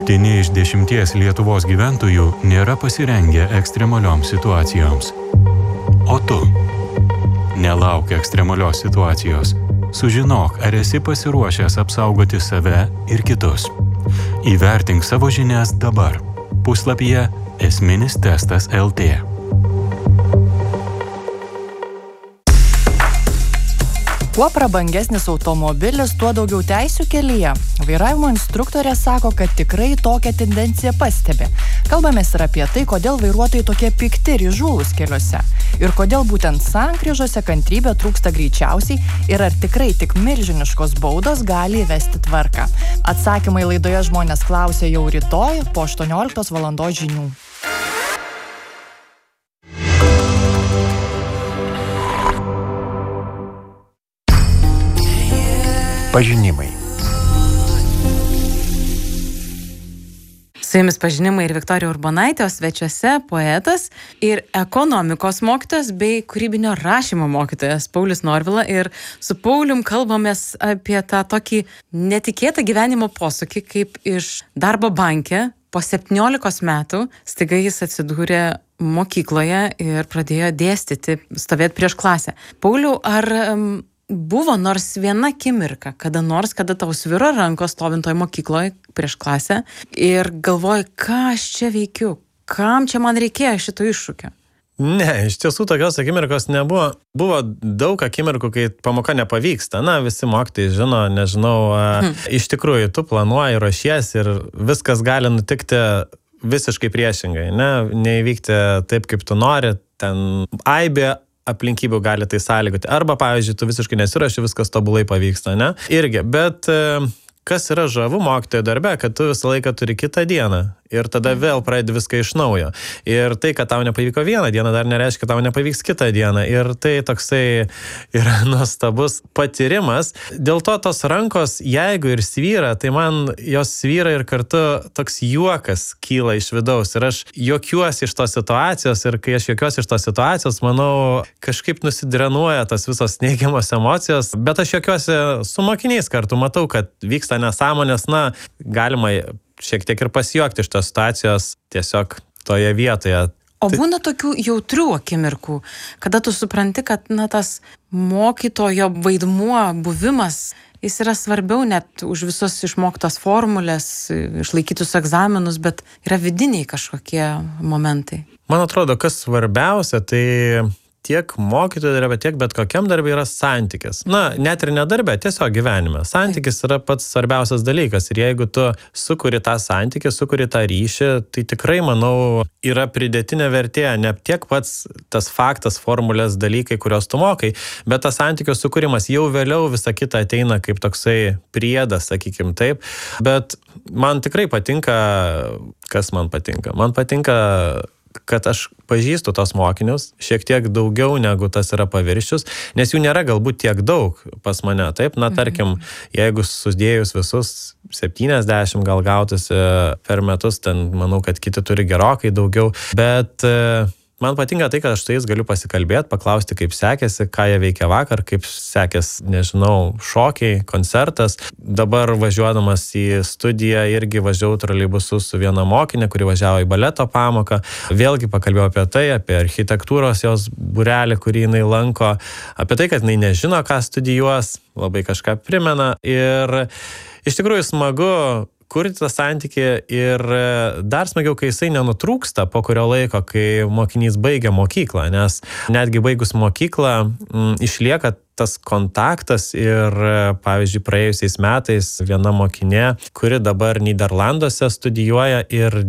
Iš 10 Lietuvos gyventojų nėra pasirengę ekstremalioms situacijoms. O tu? Nelauk ekstremalios situacijos. Sužinok, ar esi pasiruošęs apsaugoti save ir kitus. Įvertink savo žinias dabar. Puslapyje Esminis testas LT. Kuo prabangesnis automobilis, tuo daugiau teisių kelyje. Vairavimo instruktorė sako, kad tikrai tokią tendenciją pastebi. Kalbamės ir apie tai, kodėl vairuotojai tokie pikti ir įžūlūs keliuose. Ir kodėl būtent sankryžose kantrybė trūksta greičiausiai ir ar tikrai tik milžiniškos baudos gali įvesti tvarką. Atsakymai laidoje Žmonės klausia jau rytoj po 18 valandos žinių. Pažinimai. Su jumis pažinimai ir Viktorija Urbonaitė, o svečiuose poetas ir ekonomikos mokytojas bei kūrybinio rašymo mokytojas Paulius Norvila. Ir su Paulium kalbamės apie tą tokį netikėtą gyvenimo posūkį, kaip iš darbo banke po 17 metų staiga jis atsidūrė mokykloje ir pradėjo dėstyti, stovėti prieš klasę. Pauliau, ar buvo nors viena akimirka, kada tau sviro rankos stovint toj mokykloje prieš klasę ir galvoji, ką aš čia veikiu, kam čia man reikėjo šito iššūkio? Ne, iš tiesų tokios akimirkos nebuvo. Buvo daug akimirkų, kai pamoka nepavyksta. Na, visi mokytojai žino, nežinau, iš tikrųjų, tu planuoji, ruošies ir viskas gali nutikti visiškai priešingai, ne? Neįvykti taip, kaip tu nori, ten aibė aplinkybių gali tai sąlygoti. Arba, pavyzdžiui, tu visiškai nesiruoši, viskas tobulai pavyksta, ne? Irgi, bet kas yra žavu mokytojo darbe, kad tu visą laiką turi kitą dieną ir tada vėl pradedi viską iš naujo. Ir tai, kad tau nepavyko vieną dieną, dar nereiškia, kad tau nepavyks kitą dieną. Ir tai toksai yra nuostabus patyrimas. Dėl to tos rankos, jeigu ir svyra, tai man jos svyra ir kartu toks juokas kyla iš vidaus. Ir aš juokiuosi iš tos situacijos ir kai aš juokiuosi iš tos situacijos, manau, kažkaip nusidrenuoja tas visos neigiamos emocijos. Bet aš juokiuosi su mokiniais kartu, matau, kad vyksta nesąmonės, na, galima šiek tiek ir pasijuokti iš tos situacijos tiesiog toje vietoje. O būna tokių jautrių akimirkų, kada tu supranti, kad tas mokytojo vaidmuo, buvimas, jis yra svarbiau net už visos išmoktas formulės, išlaikytus egzaminus, bet yra vidiniai kažkokie momentai. Man atrodo, kas svarbiausia, tai tiek mokytojo darbe, tiek bet kokiam darbe yra santykis. Na, net ir nedarbė, tiesiog gyvenime. Santykis yra pats svarbiausias dalykas. Ir jeigu tu sukuri tą santykį, sukuri tą ryšį, tai tikrai, manau, yra pridėtinė vertė. Ne tiek pats tas faktas, formulės dalykai, kurios tu mokai, bet tas santykio sukūrimas jau vėliau visa kita ateina kaip toksai priedas, sakykim taip. Bet man tikrai patinka, kas man patinka? Man patinka, kad aš pažįstu tos mokinius šiek tiek daugiau negu tas yra paviršius, nes jų nėra galbūt tiek daug pas mane, taip, na tarkim, jeigu sudėjus visus 70 gal gautųsi per metus, ten manau, kad kiti turi gerokai daugiau, bet man patinka tai, kad aš su jais galiu pasikalbėti, paklausti, kaip sekėsi, ką jie veikia vakar, kaip sekės, nežinau, šokiai, koncertas. Dabar važiuodamas į studiją irgi važiavau troleibusu su viena mokinė, kuri važiavo į baleto pamoką. Vėlgi pakalbėjau apie tai, apie architektūros jos būrelį, kurį jinai lanko, apie tai, kad jinai nežino, ką studijuos, labai kažką primena. Ir iš tikrųjų smagu kurti tą santykį ir dar smagiau, kai jisai nenutrūksta po kurio laiko, kai mokinys baigia mokyklą, nes netgi baigus mokyklą išlieka tas kontaktas ir, pavyzdžiui, praėjusiais metais viena mokinė, kuri dabar Nyderlanduose studijuoja ir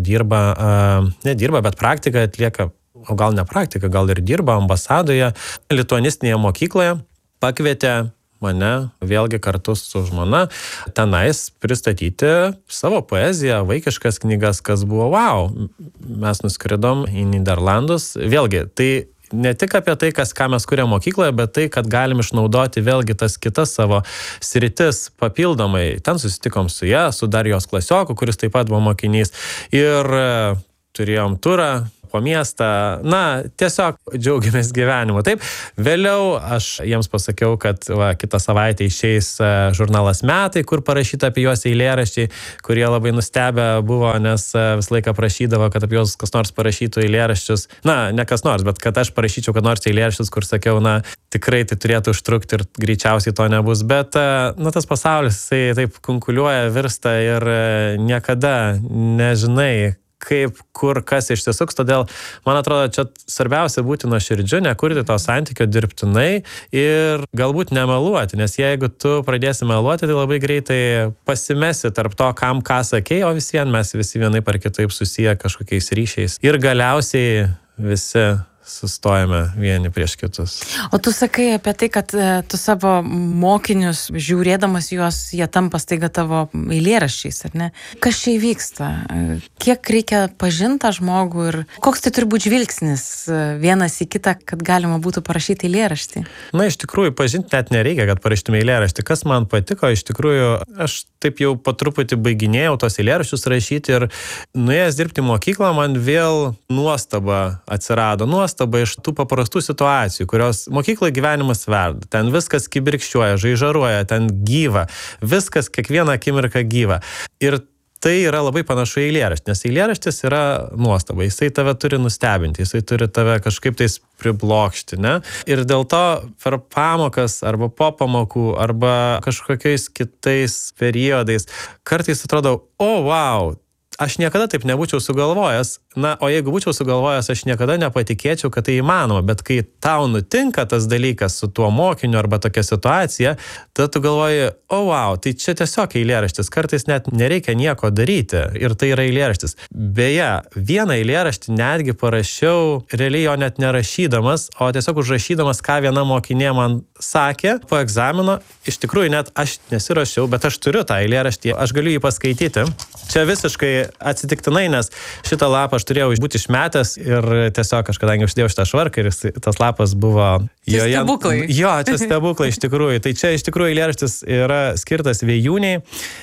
nedirba, bet praktiką atlieka, o gal ne praktiką, gal ir dirba ambasadoje, lituanistinėje mokykloje, pakvietė mane vėlgi kartu su žmona tenais pristatyti savo poeziją, vaikiškas knygas, kas buvo wow. Mes nuskridom į Nyderlandus. Vėlgi, tai ne tik apie tai, ką mes kuriam mokykloje, bet tai, kad galim išnaudoti vėlgi tas kitas savo sritis papildomai. Ten susitikom su ja, su dar jos klasioku, kuris taip pat buvo mokinys. Ir turėjom turą po miestą, tiesiog džiaugiamės gyvenimu. Taip, vėliau aš jiems pasakiau, kad kitą savaitę išeis žurnalas Metai, kur parašyta apie juos eilėraščiai, kurie labai nustebę buvo, nes visą laiką prašydavo, kad apie juos kas nors parašytų eilėraščius. Ne kas nors, bet kad aš parašyčiau kad nors eilėraščius, kur sakiau, tikrai tai turėtų užtrukti ir greičiausiai to nebus. Bet, tas pasaulis, jisai taip kunkuliuoja, virsta ir niekada nežinai, kaip, kur, kas išsisuks. Todėl, man atrodo, čia svarbiausia būti nuoširdžiu, nekurti to santykio dirbtinai ir galbūt nemeluoti, nes jeigu tu pradėsi meluoti, tai labai greitai pasimesi tarp to, kam ką sakei, o mes visi vienaip ar kitaip susiję kažkokiais ryšiais. Ir galiausiai visi sustojame vieni prieš kitus. O tu sakai apie tai, kad tu savo mokinius, žiūrėdamas juos, jie tampa staiga tavo eilėraščiais, ar ne? Kas čia įvyksta? Kiek reikia pažinti tą žmogų ir koks tai turi būti žvilgsnis vienas į kitą, kad galima būtų parašyti eilėraštį? Iš tikrųjų, pažinti net nereikia, kad parašytume eilėraštį. Kas man patiko, iš tikrųjų, aš taip jau po truputį baiginėjau tos eilėraščius rašyti ir nuėjęs dirbti mokyklą, man vėl nuostaba atsirado. Iš tų paprastų situacijų, kurios mokykloje gyvenimas verda. Ten viskas kibirkščiuoja, žaižaruoja, ten gyva. Viskas kiekvieną akimirką gyva. Ir tai yra labai panašu į eilėraštį, nes eilėraštis yra nuostaba. Jisai tave turi nustebinti, jisai turi tave kažkaip tais priblokšti, ne? Ir dėl to per pamokas arba po pamokų arba kažkokiais kitais periodais kartais atrodo, wow, aš niekada taip nebūčiau sugalvojęs, o jeigu būčiau sugalvojęs, aš niekada nepatikėčiau, kad tai įmanoma, bet kai tau nutinka tas dalykas su tuo mokiniu arba tokia situacija, tada tu galvoji, wow, tai čia tiesiog eilėraštis, kartais net nereikia nieko daryti ir tai yra eilėraštis. Beje, vieną eilėraštį netgi parašiau, realiai jo net nerašydamas, o tiesiog užrašydamas, ką viena mokinė man sakė po egzamino. Iš tikrųjų, net aš nesirašiau, bet aš turiu tą eilėraštį, aš galiu jį paskaityti. Čia visiškai atsitiktinai, nes šitą lapą aš turėjau būti išmetęs ir tiesiog aš, kadangi uždėjau šitą švarką ir tas lapas buvo... Čia stebuklai. Jo, čia stebuklai iš tikrųjų. Tai čia iš tikrųjų eilėraštis yra skirtas Vėjūnei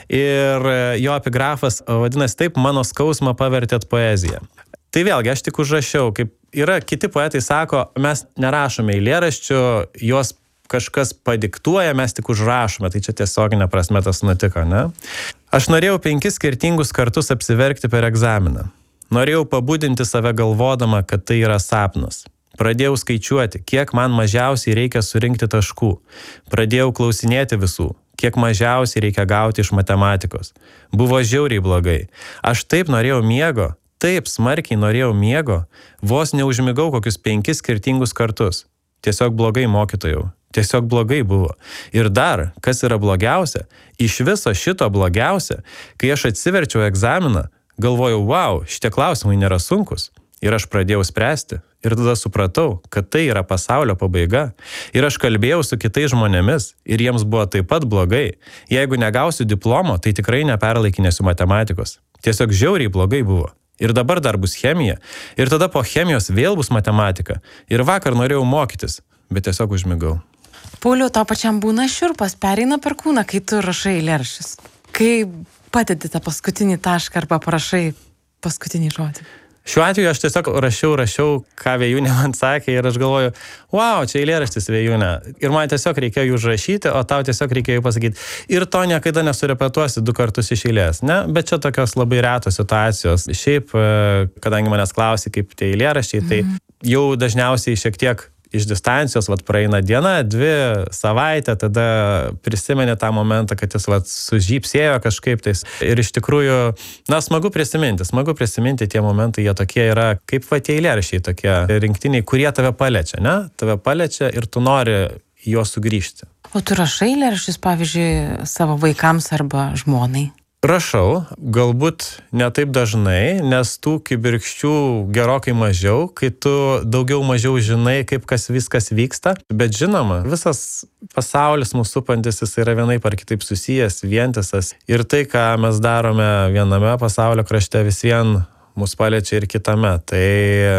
ir jo epigrafas vadinasi taip, mano skausmą pavertėt poeziją. Tai vėlgi, aš tik užrašiau, kaip yra kiti poetai sako, mes nerašome eilėraščių, juos kažkas padiktuoja, mes tik užrašome, tai čia tiesioginė prasme tas nutiko, ne? Aš norėjau 5 skirtingus kartus apsiverkti per egzaminą. Norėjau pabudinti save galvodama, kad tai yra sapnas. Pradėjau skaičiuoti, kiek man mažiausiai reikia surinkti taškų. Pradėjau klausinėti visų, kiek mažiausiai reikia gauti iš matematikos. Buvo žiauriai blogai. Aš taip norėjau miego, taip smarkiai norėjau miego, vos neužmigau kokius 5 skirtingus kartus. Tiesiog blogai, mokytojau. Tiesiog blogai buvo. Ir dar, kas yra blogiausia, iš viso šito blogiausia, kai aš atsiverčiau egzaminą, galvojau, wow, šitie klausimai nėra sunkus. Ir aš pradėjau spręsti. Ir tada supratau, kad tai yra pasaulio pabaiga. Ir aš kalbėjau su kitais žmonėmis ir jiems buvo taip pat blogai. Jeigu negausiu diplomo, tai tikrai neperlaikinėsiu matematikos. Tiesiog žiauriai blogai buvo. Ir dabar dar bus chemija. Ir tada po chemijos vėl bus matematika. Ir vakar norėjau mokytis, bet tiesiog užmigau. Pauliau, tau pačiam būna šiurpas, pereina per kūną, kai tu rašai eilėraščius. Kai padedi tą paskutinį tašką arba parašai paskutinį žodį. Šiuo atveju aš tiesiog rašiau, ką Vėjūnė man sakė ir aš galvoju, wow, čia eilėraštis Vėjūnė. Ir man tiesiog reikėjo jų užrašyti, o tau tiesiog reikėjo pasakyti. Ir to niekada nesurepetuosi 2 kartus iš eilės, ne? Bet čia tokios labai retos situacijos. Šiaip, kadangi manęs klausi, kaip tie eilėraščiai, tai jau dažniausiai šiek tiek iš distancijos, praeina diena, 2 savaitę, tada prisimeni tą momentą, kad jis sužypsėjo kažkaip tais. Ir iš tikrųjų, smagu prisiminti tie momentai, jie tokie yra, kaip tie eilėraščiai tokie rinktiniai, kurie tave paliečia, ne? Tave paliečia ir tu nori juos sugrįžti. O tu rašai eilėraščius, pavyzdžiui, savo vaikams arba žmonai? Rašau, galbūt ne taip dažnai, nes tų kibirkščių gerokai mažiau, kai tu daugiau mažiau žinai, kaip viskas vyksta. Bet žinoma, visas pasaulis mūsų supantis, jis yra vienaip ar kitaip susijęs, vientisas. Ir tai, ką mes darome viename pasaulio krašte, vis vien mus paliečia ir kitame. Tai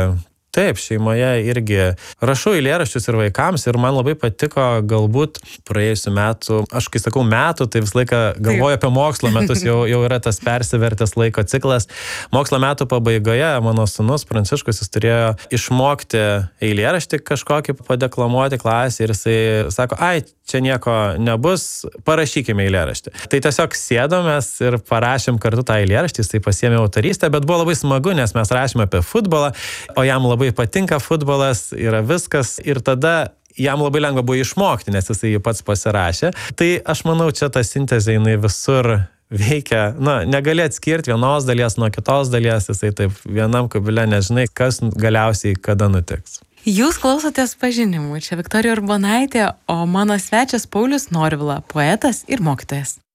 Taip, šeimoje irgi rašau eilėraščius ir vaikams ir man labai patiko galbūt praėjusių metų, aš kai sakau metų, tai visą laiką galvoju apie mokslo metus, jau yra tas persivertęs laiko ciklas. Mokslo metų pabaigoje mano sūnus Pranciškus, jis turėjo išmokti eilėraštį kažkokį padeklamuoti klasį ir jisai sako, ai, čia nieko nebus, parašykime eilėraštį. Tai tiesiog sėdomės ir parašėm kartu tą eilėraštį, jisai pasiėmė autorystę, bet buvo labai smagu, nes mes rašėme apie futbolą, o jam labai patinka futbolas, yra viskas ir tada jam labai lengva buvo išmokti, nes jisai jį pats pasirašė. Tai aš manau, čia ta sintezė jinai visur veikia, negali atskirti vienos dalies nuo kitos dalies, jisai taip vienam kabile nežinai, kas galiausiai kada nutiks. Jūs klausotės Pažinimų, čia Viktorija Urbonaitė, o mano svečias Paulius Norvila, poetas ir mokytojas.